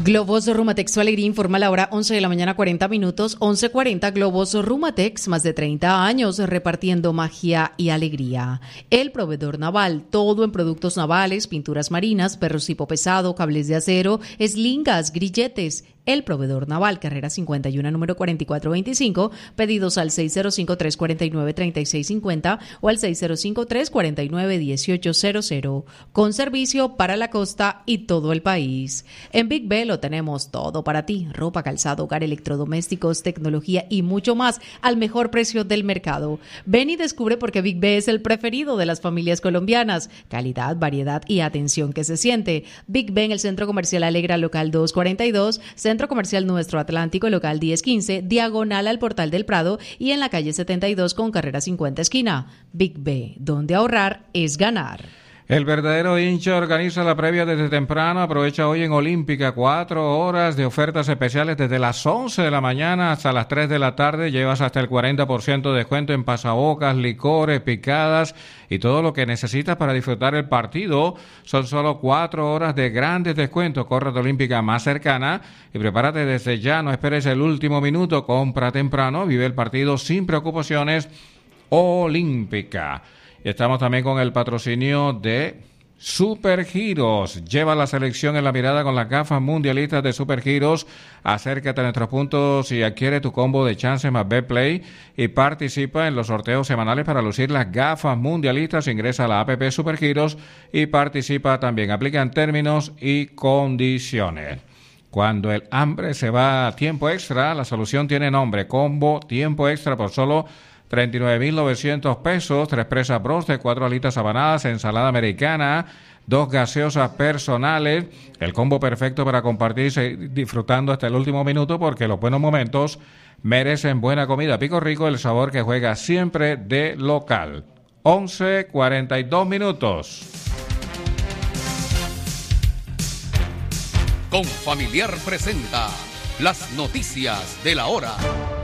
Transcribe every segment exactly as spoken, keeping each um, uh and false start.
Globos Rumatex, su alegría informa la hora once de la mañana, cuarenta minutos, once cuarenta. Globos Rumatex, más de treinta años repartiendo magia y alegría. El proveedor naval, todo en productos navales, pinturas marinas, perros tipo pesado, cables de acero, eslingas, grilletes. El proveedor naval, carrera cincuenta y uno, número cuarenta y cuatro veinticinco, pedidos al seis cero cinco, tres cuatro nueve, tres seis cinco cero o al seis cero cinco, tres cuatro nueve, uno ocho cero cero, con servicio para la costa y todo el país. En Big B lo tenemos todo para ti: ropa, calzado, hogar, electrodomésticos, tecnología y mucho más al mejor precio del mercado. Ven y descubre por qué Big B es el preferido de las familias colombianas. Calidad, variedad y atención que se siente. Big B en el Centro Comercial Alegra, local doscientos cuarenta y dos, Centro Comercial Nuestro Atlántico, local diez quince, diagonal al Portal del Prado y en la calle setenta y dos con carrera cincuenta esquina. Big B, donde ahorrar es ganar. El verdadero hincha organiza la previa desde temprano. Aprovecha hoy en Olímpica cuatro horas de ofertas especiales desde las once de la mañana hasta las tres de la tarde. Llevas hasta el cuarenta por ciento de descuento en pasabocas, licores, picadas y todo lo que necesitas para disfrutar el partido. Son solo cuatro horas de grandes descuentos. Corre a tu Olímpica más cercana y prepárate desde ya. No esperes el último minuto. Compra temprano. Vive el partido sin preocupaciones. Olímpica. Y estamos también con el patrocinio de Supergiros. Lleva la selección en la mirada con las gafas mundialistas de Supergiros. Acércate a nuestros puntos y adquiere tu combo de chances más Betplay y participa en los sorteos semanales para lucir las gafas mundialistas. Ingresa a la app Supergiros y participa también. Aplican términos y condiciones. Cuando el hambre se va a tiempo extra, la solución tiene nombre: Combo Tiempo Extra por solo treinta y nueve mil novecientos pesos, tres presas broster, cuatro alitas sabanadas, ensalada americana, dos gaseosas personales, el combo perfecto para compartirse disfrutando hasta el último minuto, porque los buenos momentos merecen buena comida. Pico Rico, el sabor que juega siempre de local. once cuarenta y dos minutos. Confamiliar presenta las noticias de la hora.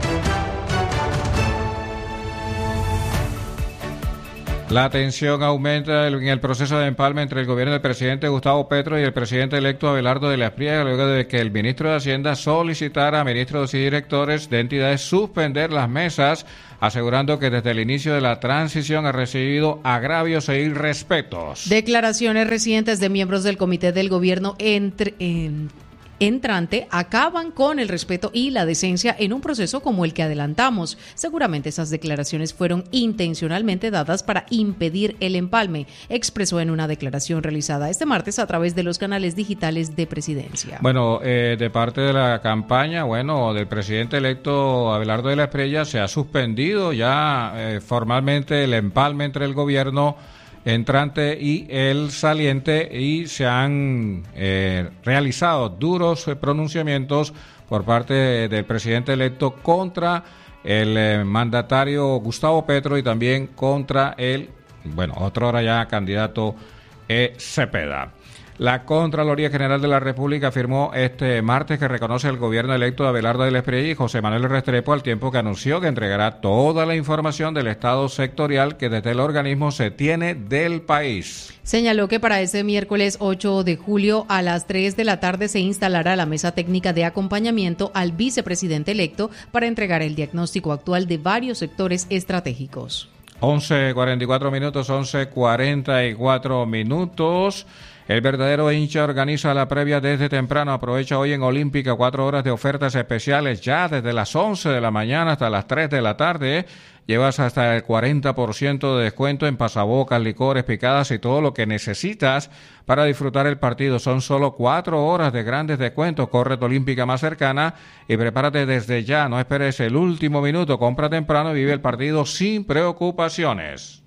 La tensión aumenta en el proceso de empalme entre el gobierno del presidente Gustavo Petro y el presidente electo Abelardo de la Espriella, luego de que el ministro de Hacienda solicitara a ministros y directores de entidades suspender las mesas, asegurando que desde el inicio de la transición ha recibido agravios e irrespetos. Declaraciones recientes de miembros del comité del gobierno entre... En... entrante acaban con el respeto y la decencia en un proceso como el que adelantamos. Seguramente esas declaraciones fueron intencionalmente dadas para impedir el empalme, expresó en una declaración realizada este martes a través de los canales digitales de Presidencia. Bueno, eh, de parte de la campaña, bueno, del presidente electo Abelardo de la Espriella, se ha suspendido ya eh, formalmente el empalme entre el gobierno entrante y el saliente, y se han eh, realizado duros eh, pronunciamientos por parte de, del presidente electo contra el eh, mandatario Gustavo Petro y también contra el, bueno, otro ahora ya candidato eh, Cepeda. La Contraloría General de la República afirmó este martes que reconoce el gobierno electo de Abelardo de la Espriella y José Manuel Restrepo, al tiempo que anunció que entregará toda la información del estado sectorial que desde el organismo se tiene del país. Señaló que para ese miércoles ocho de julio a las tres de la tarde se instalará la mesa técnica de acompañamiento al vicepresidente electo para entregar el diagnóstico actual de varios sectores estratégicos. once cuarenta y cuatro minutos, once cuarenta y cuatro minutos. El verdadero hincha organiza la previa desde temprano. Aprovecha hoy en Olímpica cuatro horas de ofertas especiales ya desde las once de la mañana hasta las tres de la tarde. Llevas hasta el cuarenta por ciento de descuento en pasabocas, licores, picadas y todo lo que necesitas para disfrutar el partido. Son solo cuatro horas de grandes descuentos. Corre tu Olímpica más cercana y prepárate desde ya. No esperes el último minuto. Compra temprano y vive el partido sin preocupaciones.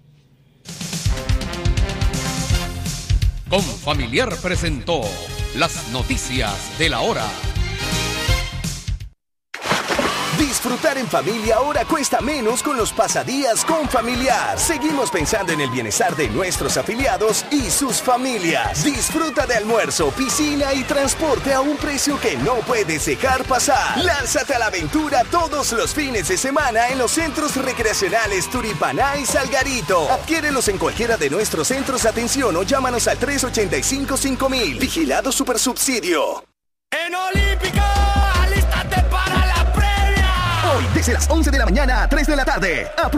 Confamiliar presentó las noticias de la hora. Disfrutar en familia ahora cuesta menos con los pasadías Confamiliar. Seguimos pensando en el bienestar de nuestros afiliados y sus familias. Disfruta de almuerzo, piscina y transporte a un precio que no puedes dejar pasar. Lánzate a la aventura todos los fines de semana en los centros recreacionales Turipaná y Salgarito. Adquiérelos en cualquiera de nuestros centros de atención o llámanos al tres ochenta y cinco cinco mil. Vigilado Supersubsidio. En Olímpica, alístate para la previa. Hoy, desde las once de la mañana a tres de la tarde.